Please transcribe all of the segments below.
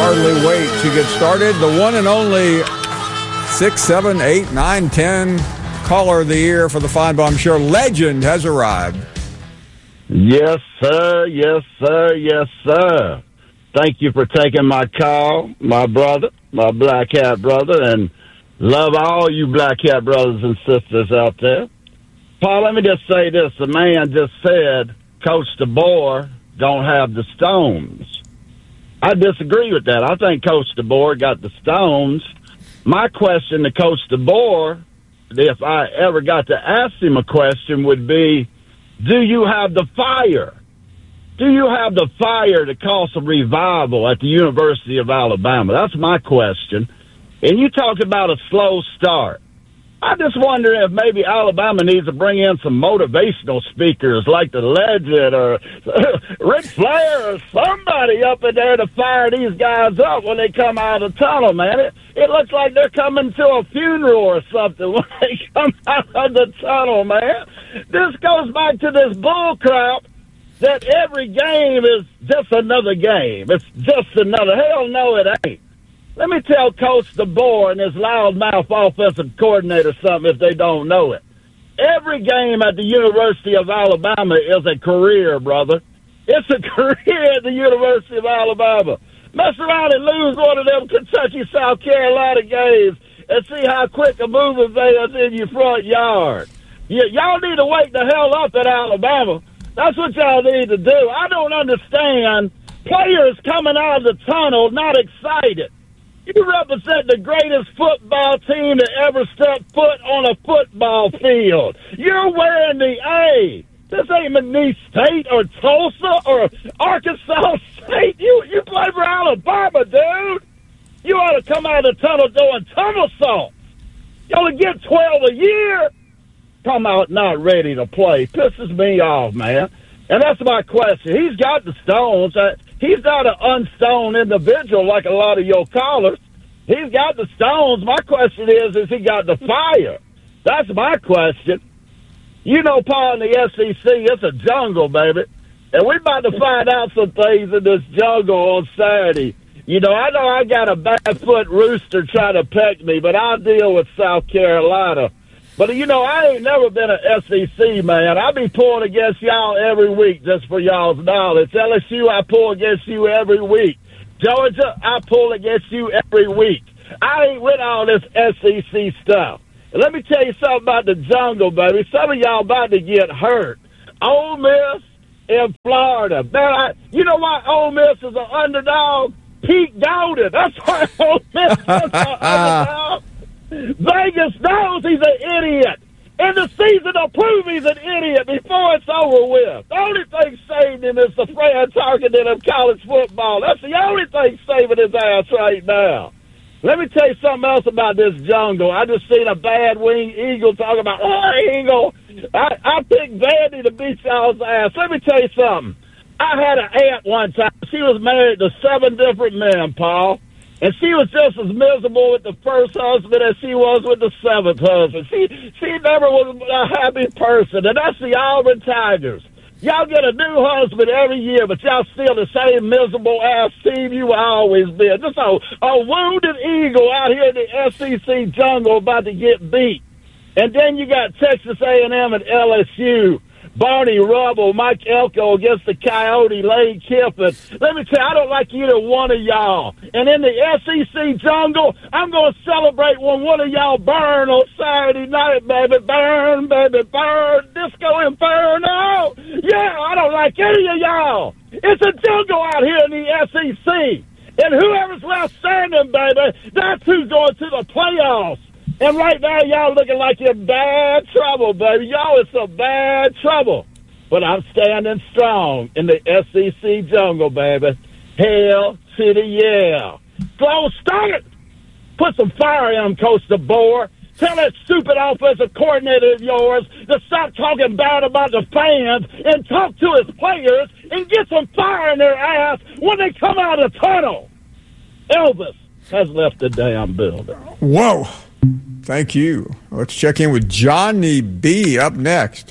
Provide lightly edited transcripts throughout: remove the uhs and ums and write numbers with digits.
hardly wait to get started. The one and only 6, 7, 8, 9, 10 caller of the year for the Feinbaum Show legend has arrived. Yes, sir. Yes, sir. Yes, sir. Thank you for taking my call, my brother, my Black Hat brother, and love all you Black Hat brothers and sisters out there. Paul, let me just say this. The man just said Coach DeBoer don't have the stones. I disagree with that. I think Coach DeBoer got the stones. My question to Coach DeBoer, if I ever got to ask him a question, would be, do you have the fire? Do you have the fire to cause a revival at the University of Alabama? That's my question. And you talk about a slow start. I just wonder if maybe Alabama needs to bring in some motivational speakers like the legend or Ric Flair or somebody up in there to fire these guys up when they come out of the tunnel, man. It looks like they're coming to a funeral or something when they come out of the tunnel, man. This goes back to this bull crap that every game is just another game. It's just another. Hell no, it ain't. Let me tell Coach DeBoer and his loudmouth offensive coordinator something if they don't know it. Every game at the University of Alabama is a career, brother. It's a career at the University of Alabama. Mess around and lose one of them Kentucky, South Carolina games and see how quick a moving veil's in your front yard. Y'all need to wake the hell up at Alabama. That's what y'all need to do. I don't understand players coming out of the tunnel not excited. You represent the greatest football team to ever step foot on a football field. You're wearing the A. This ain't McNeese State or Tulsa or Arkansas State. You play for Alabama, dude. You ought to come out of the tunnel doing somersaults. You only get 12 a year. Come out not ready to play. Pisses me off, man. And that's my question. He's got the stones. He's not an unstoned individual like a lot of your callers. He's got the stones. My question is he got the fire? That's my question. You know, Paul, in the SEC, it's a jungle, baby. And we're about to find out some things in this jungle on Saturday. You know I got a barefoot rooster trying to peck me, but I'll deal with South Carolina. But, you know, I ain't never been an SEC man. I be pulling against y'all every week just for y'all's knowledge. LSU, I pull against you every week. Georgia, I pull against you every week. I ain't with all this SEC stuff. And let me tell you something about the jungle, baby. Some of y'all about to get hurt. Ole Miss in Florida. Man, you know why Ole Miss is an underdog? Pete Golding. That's why Ole Miss is an underdog. Vegas knows he's an idiot. And the season will prove he's an idiot before it's over with. The only thing saving him is the Fran Tarkenton of college football. That's the only thing saving his ass right now. Let me tell you something else about this jungle. I just seen a bad wing eagle talking about, eagle. I picked Vandy to beat y'all's ass. Let me tell you something. I had an aunt one time. She was married to 7 different men, Paul. And she was just as miserable with the first husband as she was with the 7th husband. She never was a happy person. And that's the Auburn Tigers. Y'all get a new husband every year, but y'all still the same miserable-ass team you always been. Just a wounded eagle out here in the SEC jungle about to get beat. And then you got Texas A&M and LSU. Barney Rubble, Mike Elko against the Coyote, Lane Kiffin. Let me tell you, I don't like either one of y'all. And in the SEC jungle, I'm going to celebrate when one of y'all burn on Saturday night, baby. Burn, baby, burn. Disco Inferno. Yeah, I don't like any of y'all. It's a jungle out here in the SEC. And whoever's left standing, baby, that's who's going to the playoffs. And right now, y'all looking like you're in bad trouble, baby. Y'all in some bad trouble. But I'm standing strong in the SEC jungle, baby. Hell to the yeah. Go start it. Put some fire in him, Coach DeBoer. Tell that stupid offensive coordinator of yours to stop talking bad about the fans and talk to his players and get some fire in their ass when they come out of the tunnel. Elvis has left the damn building. Whoa. Thank you. Let's check in with Johnny B. up next.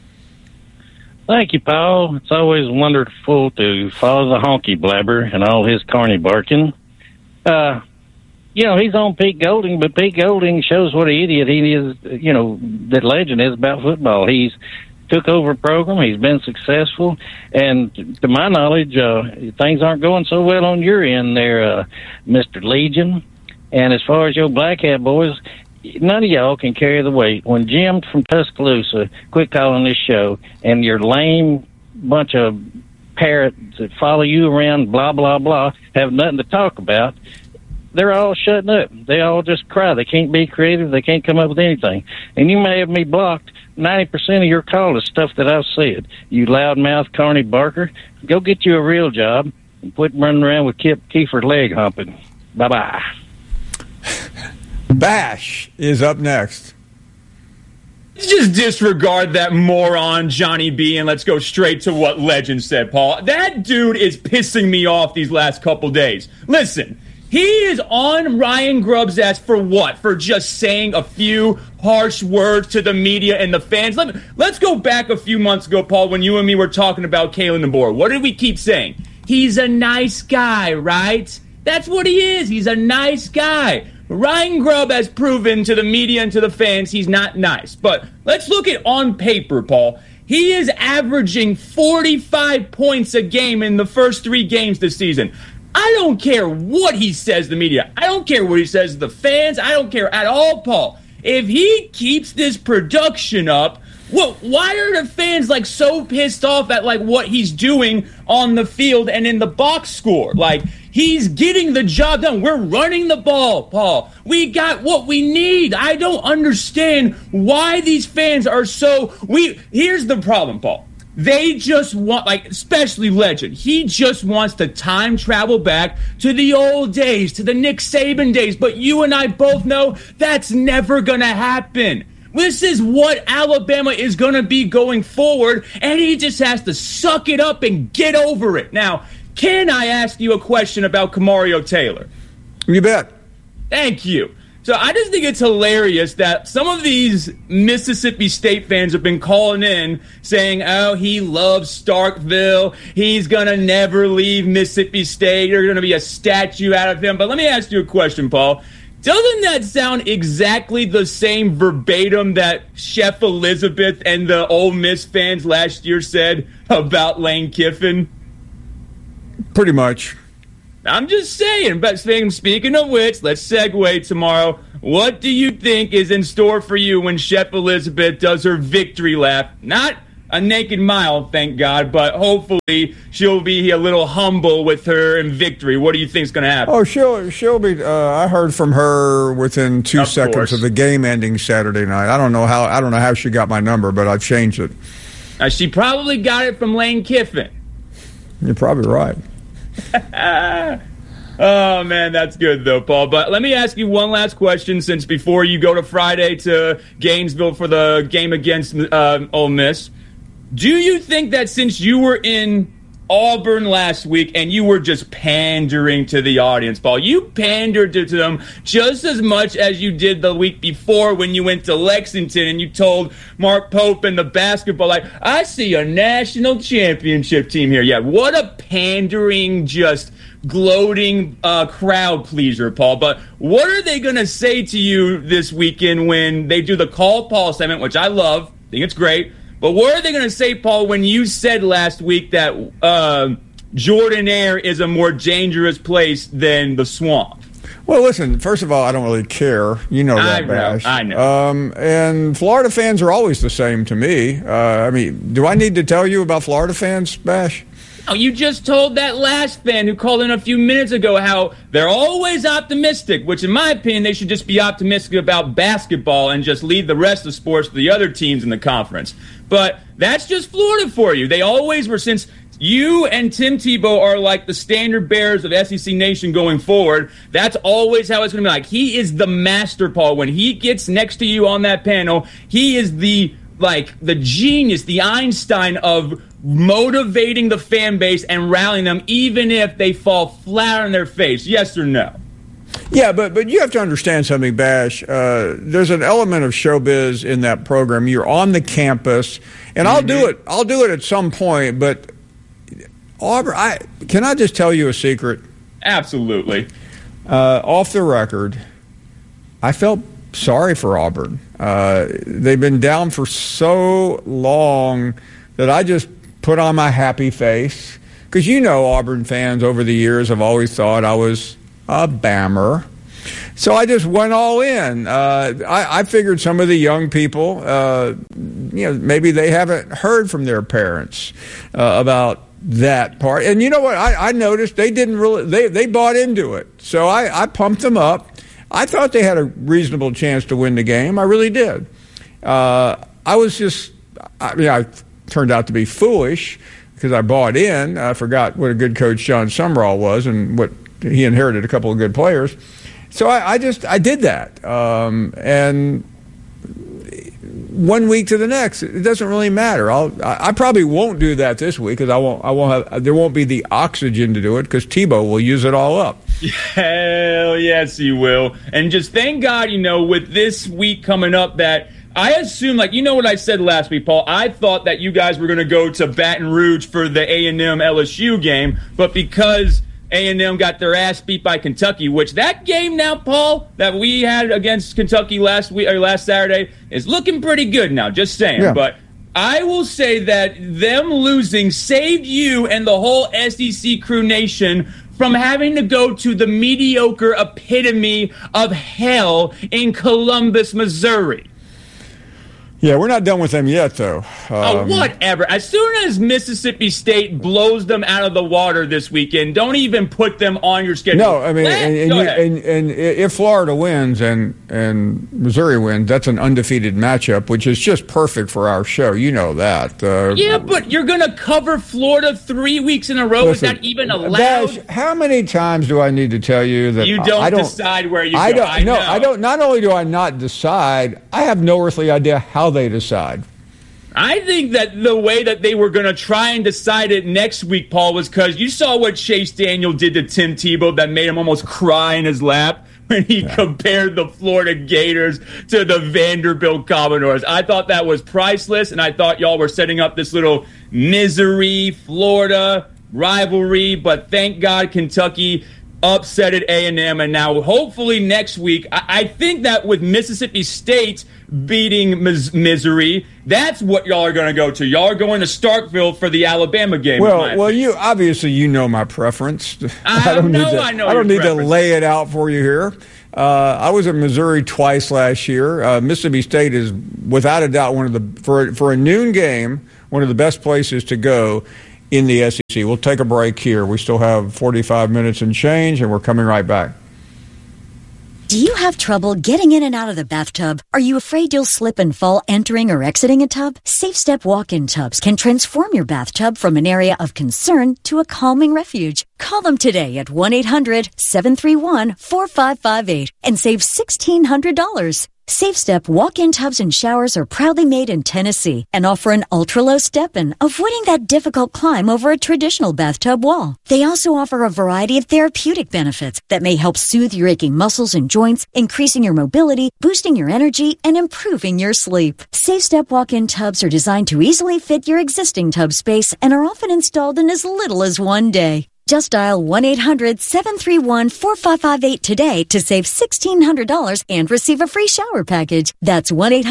Thank you, Paul. It's always wonderful to follow the honky blabber and all his carny barking. He's on Pete Golding, but Pete Golding shows what an idiot he is, that Legend is about football. He's took over a program. He's been successful. And to my knowledge, things aren't going so well on your end there, Mr. Legion. And as far as your Black Hat boys, none of y'all can carry the weight. When Jim from Tuscaloosa quit calling this show and your lame bunch of parrots that follow you around, blah, blah, blah, have nothing to talk about, they're all shutting up. They all just cry. They can't be creative. They can't come up with anything. And you may have me blocked. 90% of your call is stuff that I've said. You loudmouth Carney Barker, go get you a real job and quit running around with Kiefer leg humping. Bye-bye. Bash is up next. Just disregard that moron Johnny B and let's go straight to what Legend said, Paul. That dude is pissing me off these last couple days. Listen, he is on Ryan Grubb's ass for what? For just saying a few harsh words to the media and the fans? Let's go back a few months ago, Paul, when you and me were talking about Kalen DeBoer. What did we keep saying? He's a nice guy, right? That's what he is. He's a nice guy. Ryan Grubb has proven to the media and to the fans he's not nice. But let's look at on paper, Paul. He is averaging 45 points a game in the first 3 games this season. I don't care what he says to the media. I don't care what he says to the fans. I don't care at all, Paul. If he keeps this production up, why are the fans so pissed off at what he's doing on the field and in the box score? He's getting the job done. We're running the ball, Paul. We got what we need. I don't understand why these fans are so... Here's the problem, Paul. They just want, especially Legend, he just wants to time travel back to the old days, to the Nick Saban days. But you and I both know that's never going to happen. This is what Alabama is going to be going forward, and he just has to suck it up and get over it. Now, can I ask you a question about Kamario Taylor? You bet. Thank you. So I just think it's hilarious that some of these Mississippi State fans have been calling in saying, oh, he loves Starkville. He's going to never leave Mississippi State. There's going to be a statue out of him. But let me ask you a question, Paul. Doesn't that sound exactly the same verbatim that Chef Elizabeth and the Ole Miss fans last year said about Lane Kiffin? Pretty much. I'm just saying, but speaking of which, let's segue tomorrow. What do you think is in store for you when Chef Elizabeth does her victory lap? Not a naked mile, thank God, but hopefully she'll be a little humble with her in victory. What do you think is going to happen? Oh, she'll be. I heard from her within 2 seconds of the game ending Saturday night. I don't know how she got my number, but I've changed it. She probably got it from Lane Kiffin. You're probably right. Oh, man, that's good, though, Paul. But let me ask you one last question, since before you go to Friday to Gainesville for the game against Ole Miss. Do you think that since you were in Auburn last week and you were just pandering to the audience, Paul, you pandered to them just as much as you did the week before when you went to Lexington and you told Mark Pope and the basketball, I see a national championship team here. Yeah, what a pandering, just gloating crowd pleaser, Paul. But what are they going to say to you this weekend when they do the Call Paul segment, which I love, think it's great. But what are they going to say, Paul, when you said last week that Jordan-Hare is a more dangerous place than the Swamp? Well, listen, first of all, I don't really care. You know that, Bash. I know. And Florida fans are always the same to me. Do I need to tell you about Florida fans, Bash? Oh, you just told that last fan who called in a few minutes ago how they're always optimistic, which in my opinion, they should just be optimistic about basketball and just leave the rest of sports to the other teams in the conference. But that's just Florida for you. They always were, since you and Tim Tebow are like the standard bearers of SEC Nation going forward. That's always how it's going to be. He is the master, Paul. When he gets next to you on that panel, he is the genius, the Einstein of motivating the fan base and rallying them, even if they fall flat on their face. Yes or no? Yeah, but you have to understand something, Bash. There's an element of showbiz in that program. You're on the campus, and I'll do it at some point. But Auburn, can I just tell you a secret? Absolutely. off the record, I felt sorry for Auburn. They've been down for so long that I just put on my happy face. Because Auburn fans over the years have always thought I was a Bammer. So I just went all in. I figured some of the young people, maybe they haven't heard from their parents about that part. And you know what? I noticed they didn't really, they bought into it. So I pumped them up. I thought they had a reasonable chance to win the game. I really did. I turned out to be foolish because I bought in. I forgot what a good coach John Sumrall was and what he inherited a couple of good players. So I did that. And one week to the next, it doesn't really matter. I probably won't do that this week because there won't be the oxygen to do it because Tebow will use it all up. Hell yes, he will. And just thank God, with this week coming up that I assume, what I said last week, Paul, I thought that you guys were going to go to Baton Rouge for the A&M LSU game, but because A&M got their ass beat by Kentucky, which that game now, Paul, that we had against Kentucky last Saturday is looking pretty good now, just saying. Yeah. But I will say that them losing saved you and the whole SEC Crew Nation from having to go to the mediocre epitome of hell in Columbus, Missouri. Yeah, we're not done with them yet, though. Whatever. As soon as Mississippi State blows them out of the water this weekend, don't even put them on your schedule. No, I mean, and if Florida wins and Missouri wins, that's an undefeated matchup, which is just perfect for our show. You know that. Yeah, but you're going to cover Florida 3 weeks in a row. Listen, is that even allowed? Dash, how many times do I need to tell you that you don't decide where you go? I don't. Not only do I not decide, I have no earthly idea how they decide. I think that the way that they were going to try and decide it next week, Paul, was because you saw what Chase Daniel did to Tim Tebow that made him almost cry in his lap when he compared the Florida Gators to the Vanderbilt Commodores. I thought that was priceless, and I thought y'all were setting up this little Missouri, Florida rivalry, but thank God Kentucky upset at A&M, and now hopefully next week, I think that with Mississippi State beating Missouri, that's what y'all are going to go to. Y'all are going to Starkville for the Alabama game. Well, you obviously know my preference. I don't need to lay it out for you here. I was at Missouri twice last year. Mississippi State is without a doubt for a noon game, one of the best places to go in the SEC. We'll take a break here. We still have 45 minutes and change, and we're coming right back. Do you have trouble getting in and out of the bathtub? Are you afraid you'll slip and fall entering or exiting a tub? Safe Step walk-in tubs can transform your bathtub from an area of concern to a calming refuge. Call them today at 1-800-731-4558 and save $1,600. Safe Step walk-in tubs and showers are proudly made in Tennessee and offer an ultra-low step-in, avoiding that difficult climb over a traditional bathtub wall. They also offer a variety of therapeutic benefits that may help soothe your aching muscles and joints, increasing your mobility, boosting your energy, and improving your sleep. Safe Step walk-in tubs are designed to easily fit your existing tub space and are often installed in as little as 1 day. Just dial 1-800-731-4558 today to save $1,600 and receive a free shower package. That's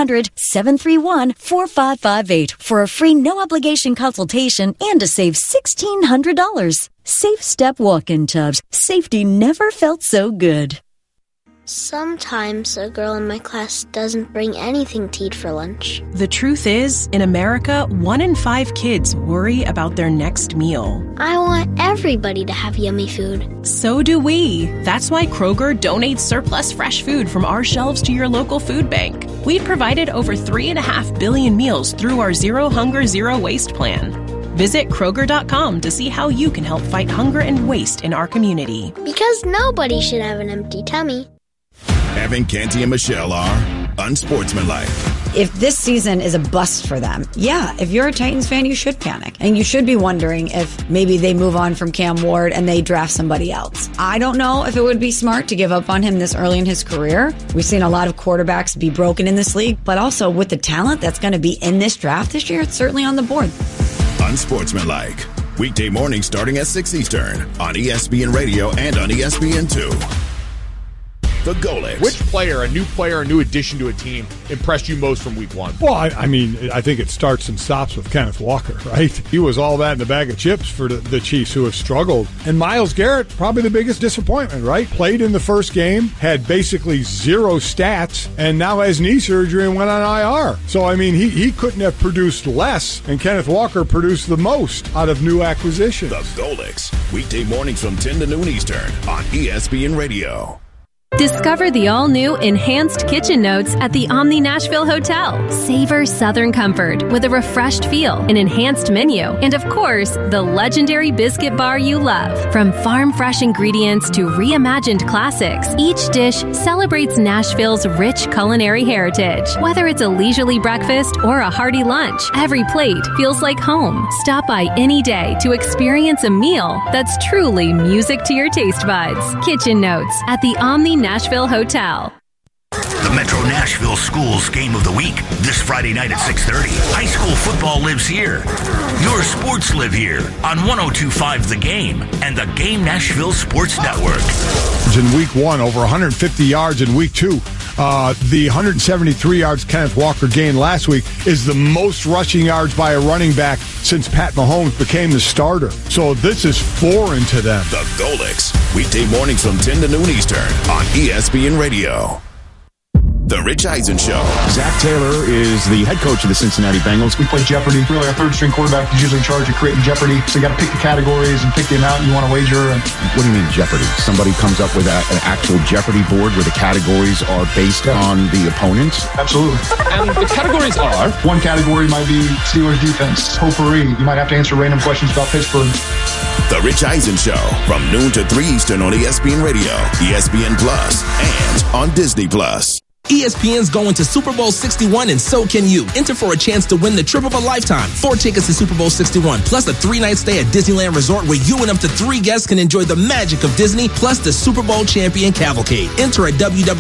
1-800-731-4558 for a free no-obligation consultation and to save $1,600. Safe Step walk-in tubs. Safety never felt so good. Sometimes a girl in my class doesn't bring anything to eat for lunch. The truth is, in America, 1 in 5 kids worry about their next meal. I want everybody to have yummy food. So do we. That's why Kroger donates surplus fresh food from our shelves to your local food bank. We've provided over 3.5 billion meals through our Zero Hunger, Zero Waste plan. Visit Kroger.com to see how you can help fight hunger and waste in our community. Because nobody should have an empty tummy. Evan, Canty, and Michelle are unsportsmanlike. If this season is a bust for them, if you're a Titans fan, you should panic. And you should be wondering if maybe they move on from Cam Ward and they draft somebody else. I don't know if it would be smart to give up on him this early in his career. We've seen a lot of quarterbacks be broken in this league, but also with the talent that's going to be in this draft this year, it's certainly on the board. Unsportsmanlike. Weekday mornings starting at 6 Eastern on ESPN Radio and on ESPN2. The Golics. Which player, a new addition to a team, impressed you most from week one? Well, I mean, I think it starts and stops with Kenneth Walker, right? He was all that in the bag of chips for the Chiefs, who have struggled. And Myles Garrett, probably the biggest disappointment, right? Played in the first game, had basically zero stats, and now has knee surgery and went on IR. So, I mean, he couldn't have produced less, and Kenneth Walker produced the most out of new acquisitions. The Golics, weekday mornings from 10 to noon Eastern on ESPN Radio. Discover the all-new Enhanced Kitchen Notes at the Omni Nashville Hotel. Savor Southern comfort with a refreshed feel, an enhanced menu, and of course, the legendary biscuit bar you love. From farm-fresh ingredients to reimagined classics, each dish celebrates Nashville's rich culinary heritage. Whether it's a leisurely breakfast or a hearty lunch, every plate feels like home. Stop by any day to experience a meal that's truly music to your taste buds. Kitchen Notes at the Omni Nashville Hotel. The Metro Nashville Schools Game of the Week, this Friday night at 6:30. High school football lives here. Your sports live here on 102.5 The Game and the Game Nashville Sports Network. In week one, over 150 yards in week two. The 173 yards Kenneth Walker gained last week is the most rushing yards by a running back since Pat Mahomes became the starter. So this is foreign to them. The Golics, weekday mornings from 10 to noon Eastern on ESPN Radio. The Rich Eisen Show. Zach Taylor is the head coach of the Cincinnati Bengals. We play Jeopardy. Really, our third-string quarterback is usually in charge of creating Jeopardy. So you got to pick the categories and pick the amount you want to wager. And what do you mean Jeopardy? Somebody comes up with an actual Jeopardy board where the categories are based on the opponents? Absolutely. And the categories are? One category might be Steelers defense, potpourri. You might have to answer random questions about Pittsburgh. The Rich Eisen Show from noon to 3 Eastern on ESPN Radio, ESPN Plus, and on Disney Plus. ESPN's going to Super Bowl 61 and so can you. Enter for a chance to win the trip of a lifetime. 4 tickets to Super Bowl 61 plus a 3-night stay at Disneyland Resort where you and up to 3 guests can enjoy the magic of Disney plus the Super Bowl champion cavalcade. Enter at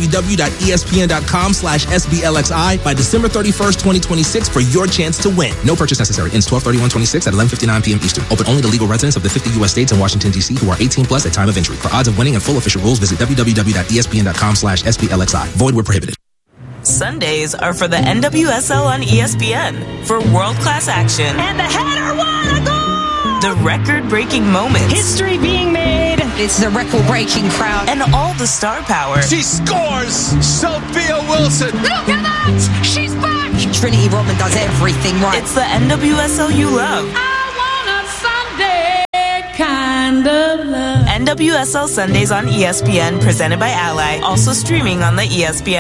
www.espn.com/SBLXI by December 31st, 2026 for your chance to win. No purchase necessary. Ends 12/31/26 at 11:59 p.m. Eastern. Open only to legal residents of the 50 U.S. states and Washington, D.C. who are 18 plus at time of entry. For odds of winning and full official rules, visit www.espn.com/SBLXI. Void where prohibited. Sundays are for the NWSL on ESPN for world-class action. And the header, what a goal! The record-breaking moments. History being made. It's the record-breaking crowd. And all the star power. She scores! Sophia Wilson! Look at that! She's back! Trinity Rodman does everything right. It's the NWSL you love. I want a Sunday kind of love. NWSL Sundays on ESPN, presented by Ally. Also streaming on the ESPN